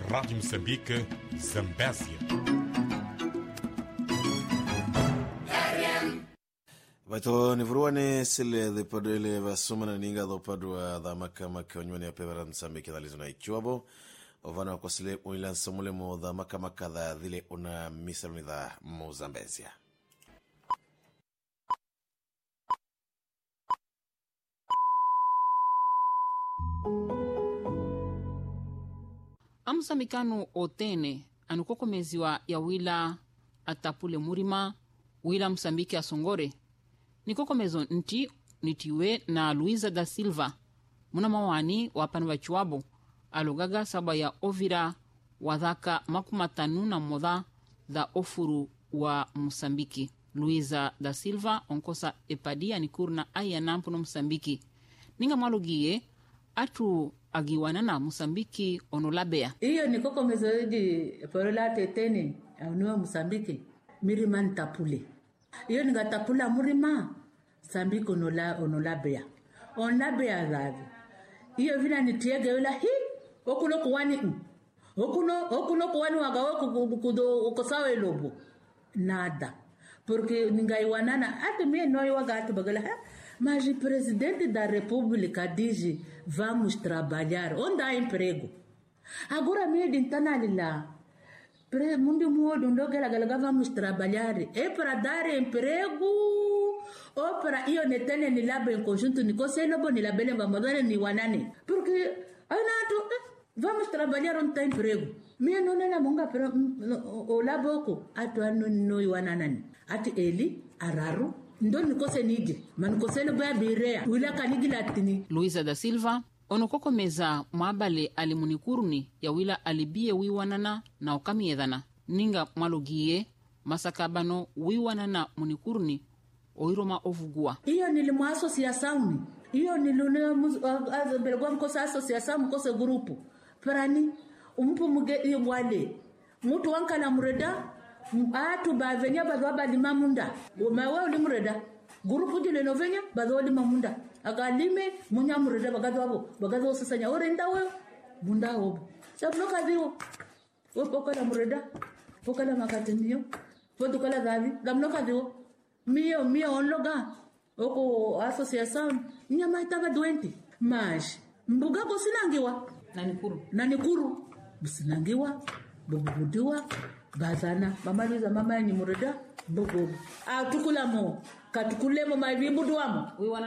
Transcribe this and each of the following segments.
Rádio Moçambique, Zambésia. Baito ni vuruane sile de pado ile vasumana ninga do pado da makama konyoni ya pevera Msambiki dalizo na ichuabo ovana kwa sile uilan samule mo da makama kadha dhile una misaluni da Mozambesia. Amusamikano otene anukokomeziwa ya wila atapule murima wila Msambiki asongore nikokomezo nitiwe na Luiza da Silva muna mawani wapani wa chuabo alugaga saba ya ovira wadhaka makumatanu na modha da ofuru wa Msambiki. Luiza da Silva onkosa epadia nikurna aya nampu no Msambiki ninga malugie atu agiwana na Msambiki onolabea iyo nikokomezo eji porola tetene anuwa Msambiki mirima ntapule iyo nigatapula murima Msambiki onolabea dhavi iyo vina nitiege yola hi okuno kuwani okuno kuwani wagawa kukosawe lobo nada porque ningaiwanana ati mie noi wagati bagala mas o presidente da república diz vamos trabalhar onde há emprego agora mie dintana lila mundo mudo ndogela galaga vamos trabalhar é para dar emprego ou para iyo netene ni labo em conjunto ni conselho bo ni labele vamadane ni wanane porque anato vamos trabalhar onde tem emprego mie não na munga pero o laboko atu anu no wananani ati eli araru ndo nikose nije manikosele boya birea wila kanigi latini. Luiza da Silva onokokomeza mwabale alimunikuruni ya wila alibie wiwanana na okamiedhana ninga mwalugie masakabano wiwanana munikuruni oiroma ovugua iyo nilimu asosiasauni iyo nilune belgwa mkosa asosiasamu mkose grupu perani umpu muge iyo wale mutu wankala mureda atu bavenya badwa limamunda umawe ulimureda grupu jile novenya badwa limamunda akalime munya mureda bagadwa sasanya orenda we munda obo sabloka dio opoka mureda pokala makatiniyo podukala gavi gamnoka dio mio onloga oko association nyama itaba doenti mas mbuga ko sinangiwa nanikuru sinangiwa bubudiwa bazana mamaliza mama ni mureda bogo atukulamo katukulemo mabibuduamo wiwana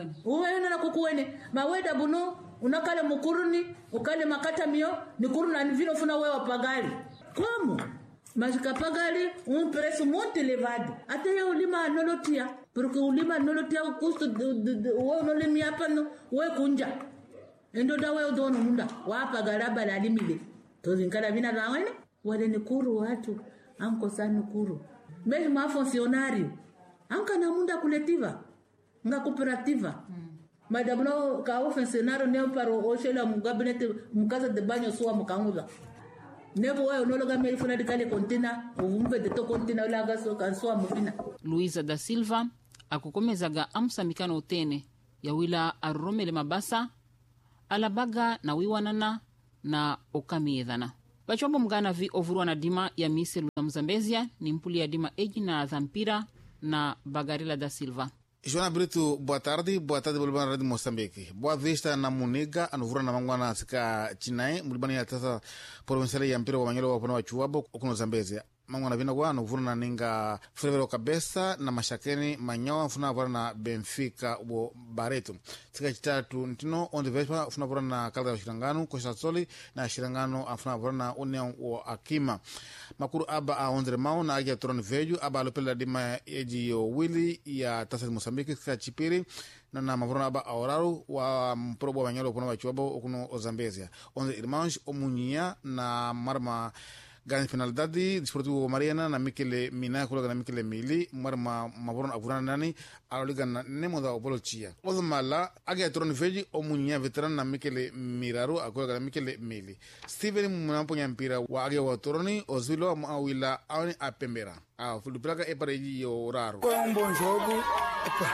na kukuene maweda buno unakale mukuruni ukale makata mio nikuru na vino funa wewa pagali como mas capagali preço muito elevado até eu lima nolotia porque o lima nolotia o custo o nolimia pano we kunja endo dawe o dono munda wa pagaraba la limile to zinkala vina zawene wale nikuru watu anko sana kuru mesmo a funcionário anka na munda coletiva nga cooperativa madabno ka o funcionário ne para o shela mu gabinete mu casa de banho sua mu kanguza nebo wayo nologa meli funa dikale kontina uvumbe de to kontina ulaga so kanswa mufina. Luiza da Silva akukomezaga amsamikano utene ya wila aromele mabasa alabaga na wiwanana na okamiedhana bachombo mgana vi ovurwa na dima ya miselu na Mzambezia ni mpuli ya dima eji na dhampira na Bagarila da Silva. Joana Brito, boa tarde Bolibana Radio Moçambique. Boa vista na Muniga, anuvura na mangwana sika Chinai, Mulibana ya tasa provinciali ya mpira wa Manyelo wa pona wa Chuabo, okuno Zambezia. Mangwana vina kwa anuvura na ninga Frevero Kabesa na Mashakeni Manyawa funa vura na Benfica wa Bareto. Sika chitatu ntino, onde vespa funa vura na Kalga wa Shirangano, Kosa Soli na Shirangano funa vura na Union wa Akima. Makuru aba a ondre mao na agia toroni veju aba alopela dima eji yo wili ya tasa Mosambiki sika chipiri na mavurona aba aoraru wa mprobo wa Manyelo pona wa Chuabo okuno Zambezia. Ondre irmãos omunia na marma Gani penalidade Desportivo Mariana na Mikele Mina kulaga na Mikele Mili marma mavurona avurana nani aloliga na nemo da opolochia odumala agia toroni veji omunia veterano na Mikele Miraru akulaga na Mikele Mili Steven mnaponya mpira wa agia wa toroni ozilo awila awni apembera fulupilaka epareji yo raro com um bom jogo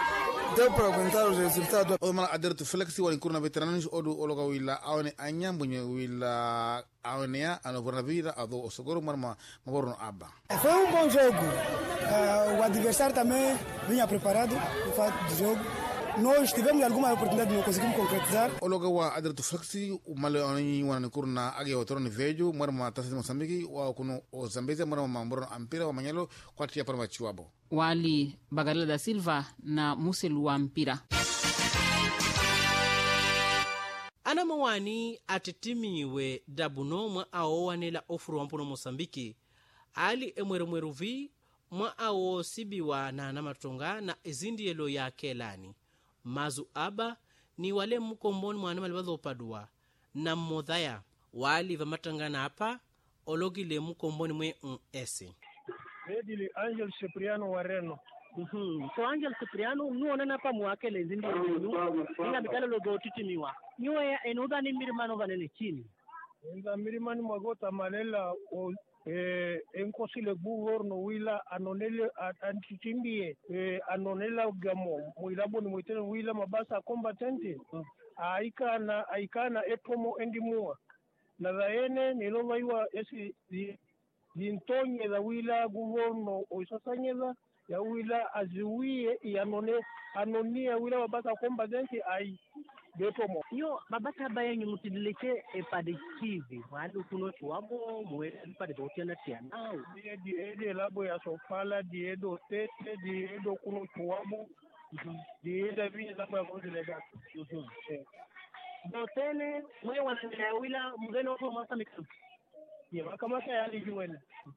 Deu para aguentar os resultados. O mala adertu flexi wal kurna veteranos odu ologa wila awne anya bunye wila awne ano vorna vida ado osogoro marma maborno aba. Foi bom jogo. O adversário também vinha preparado no fato do jogo. Nós tivemos alguma oportunidade, não conseguimos concretizar. Ologa wa adertu flexi mala oni wana kurna age otoroni vejo marma tasi Mosambiki wa kuno o Zambezia marma maborno ampira wa manyalo kwatia parma chiwabo. Wali Bagarela da Silva na Muselu wa mpira. Ana mawani atitimiwe dabuno mwa ao wanela ofuru wampuno Mosambiki. Ali emweru vi mwa ao sibiwa na anamatonga na ezindielo ya kelani. Mazu aba ni wale mkomboni mwana malibazo opadua. Na modhaya wali vamatangana hapa ologile mkomboni mwe ese. Edili Angel Cipriano Wareno. So Angel Cipriano nuona napa mwakele zindi ina bikala logo titimiwa. Nyua ya enuda ni mirimano vanele chini. Nga mirimani magota malela o enkosile gouverneur wila anonele antitimbie anonela gamo muilabo ni mwitene wila mabasa combatente aikana etomo endimua na zaene nilovaiwa esi dintonye da wila gouverneur oisasanyeza ya wila aziwie yanone anonia wila mabasa combatente ai detomo yo mabasa baya nyumutidileke epade kivi wadu kuno chuabo mwele epade dotiana tiana di labo ya sofala di edo tete di edo kuno chuabo di edo vile labo ya kudelega dotene mwe wananea wila mgeno kwa masa miku ya makamasa ya lijuwele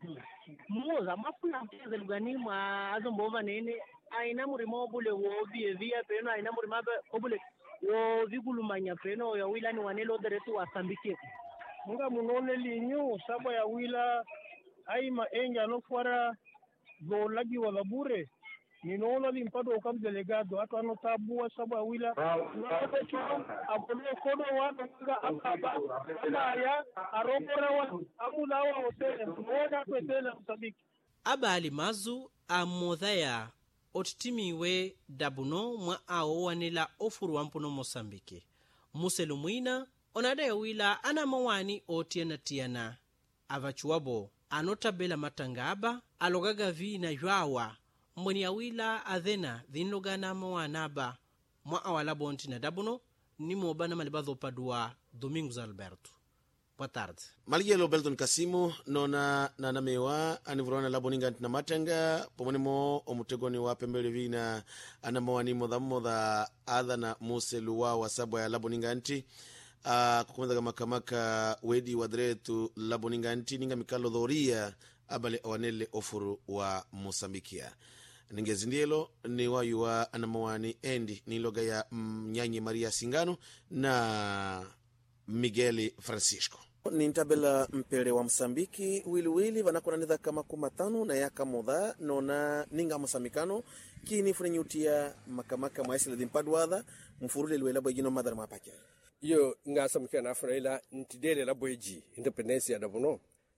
muza mafuna mteze lugani mwa azo mbova nene aina murimo obule wobi evia peno aina murimo obule wo vigulumanya peno ya wila ni wanelo deretu wasambike nga munone linyu sabo ya wila aima enja no fuara do lagi wala bure ni no limpado kam delegado ato ano tabua sabo ya wila na pecho abone kodo wa nga akaba ya arobora wa amula wa hotel moja kwetela msabiki abali mazu amodhaya otitimiwe dabuno mwa ao wanela ofuru wampuno Mosambiki. Muselu mwina onada wila ana mawani otiana avachuabo anotabela matangaba alogaga vina ywawa mboni ya wila adhena dhinlogana mawanaba mwa awalabo ontina dabuno ni mobana malibazo padua Domingos Alberto. Boa tarde. Maligelo Belton Kasimu nona nanamewa anivurana laboninga na matanga pomonemo omutegoni wa pembele vina anamawani modha adha na Muselu wa sabwa ya laboninga anti kukumeza makamaka wedi wadretu laboninga anti ninga mikalo dhoria abale awanele ofuru wa Mosambikia ningezindielo ni wayu wa anamawani endi niloga ya Nyanyi Maria Singano na Miguel Francisco. Nintabela mpere wa Msambiki wili vanakona nidha kama 15 na yaka modha nona ninga Mosambikano kini fune nyutia makamaka maisile dimpadwadha mfurule liwela bwejino madhara mapake. Yo nga Mosambikana afuna ila ntidele la bweji independencia da bono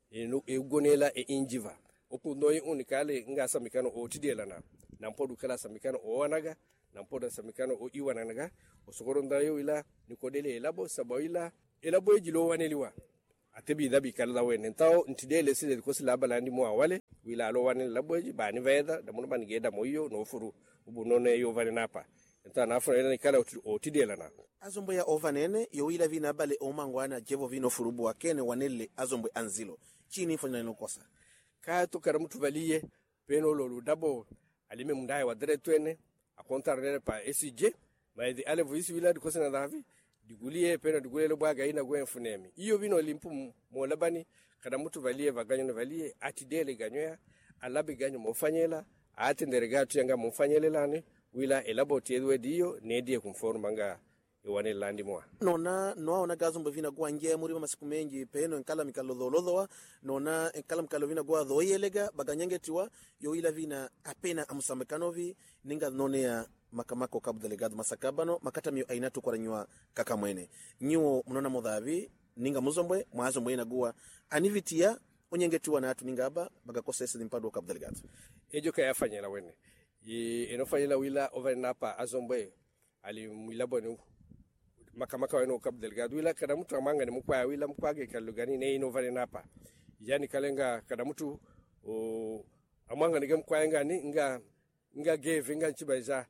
gonela injiva okundoyi unikale nga Mosambikano otidela na mpodu kala Mosambikano owanaga na mpodu Mosambikano o iwananaga osokoronda yo ila nikodele labo saboila ila bweji lo waneliwa atebi dabi kala wene taw ntidele sile ko sila balandi mo awale wila lo wanel labweji bani veda da mun ban geda moyo no furu ubunone yo vane napa enta na fura ila kala otidela na azombo ya ovanene yo ila vina bale omangwana jevo vino furubu wakene wanele azombo anzilo chini fanya nokosa ka to kara mutu valiye peno lolu dabo alime mundai wa dretwene a kontarele pa SJ maidi ale voisi wila di kosena davi digulie pena digulie lo baga ina gwen funemi iyo vino limpu mo labani kada mutu valie vaganyo na valie atidele ganyoya alabi ganyo mofanyela atendere gatu yanga mofanyelela wila elabo tiedwe dio nedie kumforma nga iwane landi mwa nona noa gazombo vina gwa nje muri masiku mengi peno enkala mikalodholodhoa nona enkala mikalovina gwa dhoyelega baganyangetiwa yo ila vina apena amusambekanovi ninga nonea makamako kabu delegado masakabano makata miyo ainatu kwa ranyua kaka mwene nyo mnona modhavi ninga muzombwe mwazombwe inagua anivitia onyengetiwa na atu ninga aba bagakosa esi dimpadu kabu delegado ejo kaya fanyela wene inofanyila wila overnapa azombe ali milabo ni makamaka weno kab delgado wila kada mtu amanga ni mkwaya wila mkwage kalugani ne inovernapa yani kalenga kada mtu amanga ni mkwaya ngani nga gave nga chibaiza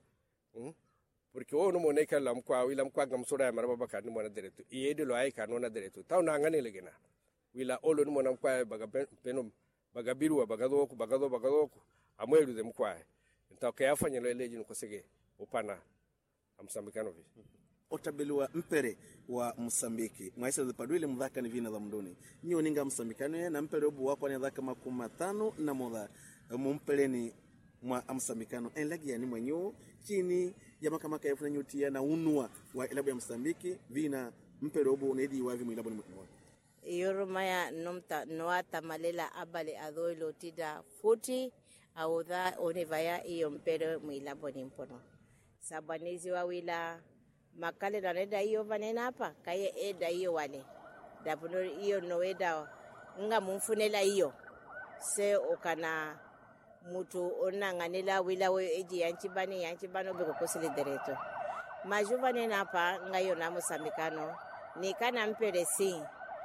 porque ono mo ne kala mkwaya wila mkwaga msura ya maraba baka ni mona deretu iede lo ai kanona deretu taw na ngani legena wila olo ni mona mkwaya baga peno baga biruwa bagado amwelu de mkwaya nta kayafanya lo eleji nkosege upana amsambikano vi otabeliwa mpere wa Msambiki mwaisa de padwile mudhaka ni vina za mdoni nyo ninga msambikano na mpere obu wako ni dhaka 50 na modha mumpere ni mwa Msambikano enlagi ya ni mwanyo chini ya makamaka ya nyutia na unua wa ilabu ya Msambiki vina mpere obu unedi wavi mwilabu ni mwa Yorumaya nomta noata malela abale adhoilo tida futi audha onevaya iyo mpere mwilabo ni mpono sabanizi wawila makale na neda iyo vanena hapa kaye eda iyo wale dapuno iyo noeda nga mumfunela iyo se okana mutu onanganela wila we eji yanchibano beko kosili dereto majuva nena hapa nga yo na Msambikano ni kana mpere si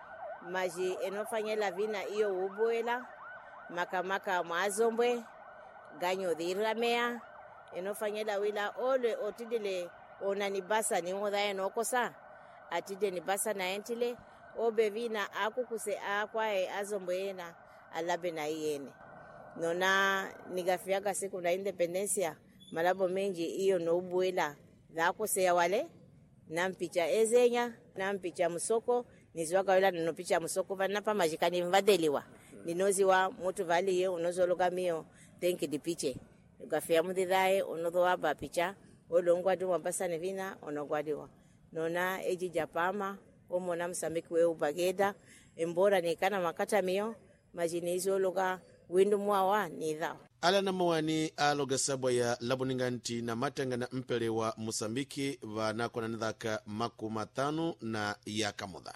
maji enofanyela vina iyo ubuela makamaka mwazombwe ganyo dhiramea enofanyela wila ole otidile onanibasa ni ngodha enokosa atide ni basa na entile obe vina akukuse akwae azombwe na alabe na yene nona nigafiaga siku na independencia malabo menji iyo no ubuela dhakuse ya wale nampicha ezenya nampicha musoko nizwaka wala ninopicha musoko vanapa majikani mvadeliwa ninozi wa mutu vali ye unozologa mio tenki dipiche gafia mudhidae unodho waba picha olongwadi wambasa nevina onogwadiwa nona eji japama omona Msambiki we ubageda embora nikana makata mio majini izologa windu mwawa nidhao ala na mawani aloga sabwa ya labuninganti na matanga na mpere wa Msambiki vanako na nidhaka 50 na yakamudha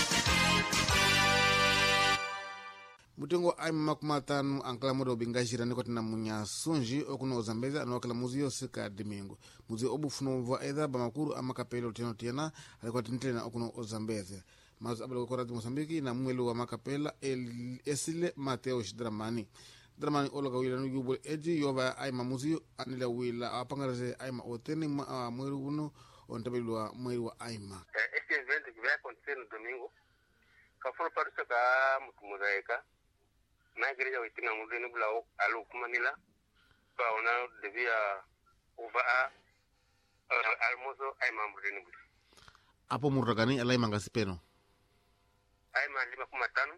mutengo aima 50 ankala modo bingashira niko tina munya sunji okuno ozambeza anokala muzi yose ka domingo muzi obufuno vo edha bamakuru amakapelo tena alikuwa tintena okuno ozambeza mazu abalo kwa radio Msambiki na mwelu wa makapela esile Mateo Dramani ologa wila nujubo eji yova aima muzi anila wila apangaraze aima oteni mwelu uno ontabelu wa mwelu wa aima este evento que vai acontecer no domingo kaforo parisa ka mutumuzaika na igreja witinga mudeni bula alu kumanila ba ona devia uva almozo aima mudeni bula apo muragani alai mangasipeno aima 50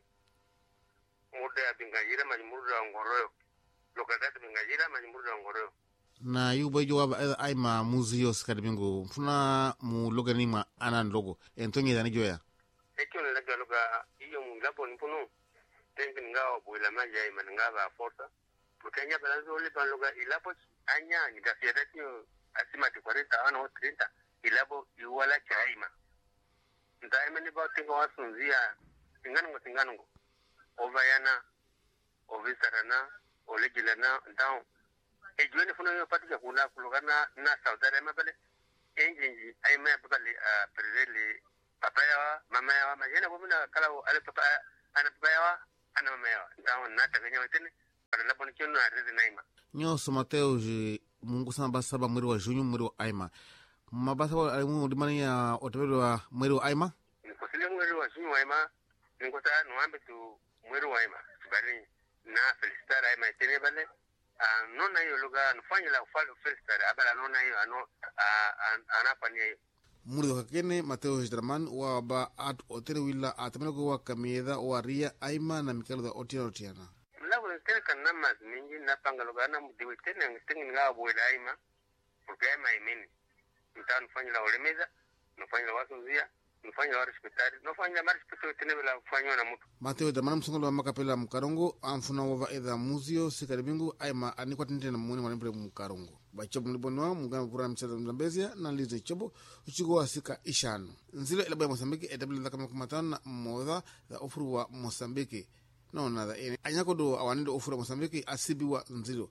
muda bingajira majimurda ngoroyo lokadata bingajira majimurda ngoroyo na yubo jwa aima muzio skadibingo funa mu logani ma anan logo entonye dani joya ekyo nelaga loga iyo mu labo nipono tengi ngao buila maja ima ngaba forza porque nya balanzo le loga ilapo anya ni dafiada tio asimati 40 ano 30 ilabo iwala chaima ndaima ni ba tengo wasunzia tingano ovayana ovisarana olegilana ndao ejweni funo yo patika kuna kulogana na Saudi Arabia bale enjinji aima bale prezeli papaya mama yawa majena bomina kala ale papa ana papaya ana mama yawa ndao na taganya wetene para la bonito na rezi naima nyoso Mateo mungu sana basa ba mwiri wa junyu mwiri wa aima mabasa wa alimu dimani ya otobelo wa mwiri wa aima nikosile mwiri wa junyu aima nikota nuambe tu mwiri wa aima bali na felicitar aima tene bale nona hiyo lugha nufanya la ufalo felicitar abala nona hiyo anafanya hiyo murido kakene Mateo Dramani wa ba at otene wila atamelo wa kamieda wa ria aima na mikalo da otiana mlago tene kana mas mingi na panga lugha na mudiwe tene ngi ngawa boida aima porque aima imeni mtano fanya la olemeza nufanya la wasunzia nufanya la respetari nufanya la respetari tene bila kufanywa na mtu Mateo Dramani msongolo wa makapela mkarongo amfuna wova edha muzio sikaribingu aima anikwa tinte na mwini wanipele mkarongo bachobo mlibonwa mungana kura mcheza mzambezia na lizo chobo uchigo wa sika ishano nzilo ilabu ya Mosambiki etabili dhaka 50 na mwodha za ofuru wa Mosambiki no na ene anyako do awanido ofuru wa Mosambiki asibi wa nzilo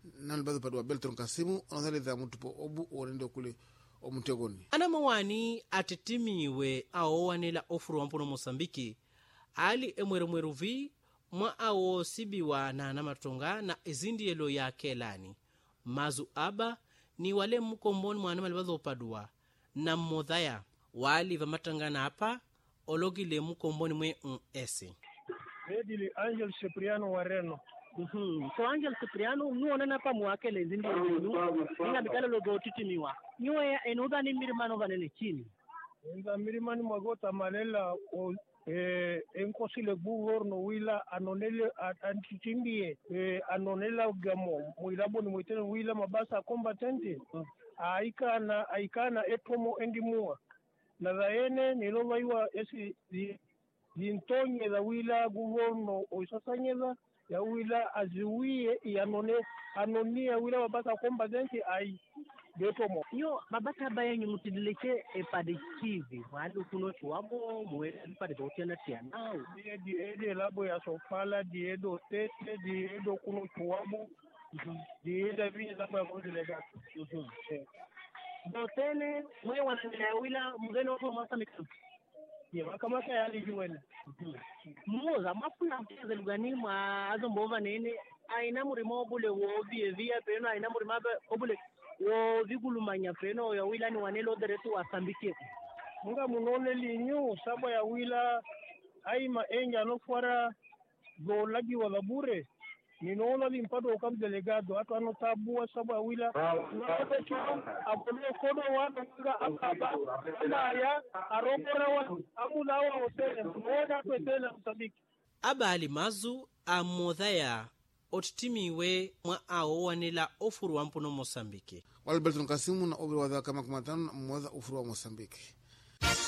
na libado padua Belton Kasimu onadhali dha mutupo obu orende kule omutegoni ana mawani atetimiwe aowanela ofuru wampuno Mosambiki ali emwerumweruvi mwa awo sibiwa na anamatonga na izindiyelo ya kelani mazu aba ni wale mkomboni mwana malibazo padua na mmodhaya wali vamatangana apa ologile mkomboni mwe ese Edili Angel Cipriano Wareno. So Angel Cipriano nuona napa mwakele zindi ninga bikala logo titimiwa niwe enoda ni mirimano vanele chini Nza mirimani magota malela o enkosile gouverneur wila anonele antitimbie anonela gamo mwilabo ni mwitene wila mabasa combatente aikana etomo endimua na zaene nilolaiwa esi zintonye za wila gouverneur oisasanyeza ya wila aziwie anonia wila mabasa combatente ai detomo yo mabasa bayenyu mutidileke epade chizi wadu kuno chuabo mwele pade botena tiana ede labo ya sofala diedo tete diedo kuno chuabo dieda vile labo ya delegado botene mwe wananela wila mzeno hapo Mosambiki ya makamaka yali juwele muza mafuna mteze lugani mwa azombova nene aina murimo obule wobi via peno aina murimo obule wo vigulumanya peno ya wila ni wanelo deretu wasambike munga munone linyu sabo ya wila aima enja no fora go lagi wala bure ni nono limpado kam delegado ato ano tabua sabo ya wila na kote chuo abone kodo wana nga akaba ya arobora wa amula wa hotele moja kwetele msabiki aba alimazu amodhaya otitimiwe mwa aowanela ofuru wampuno Mosambiki wale Belton Kasimu na obri wadha kama 15 mwadha ofuru wa Mosambiki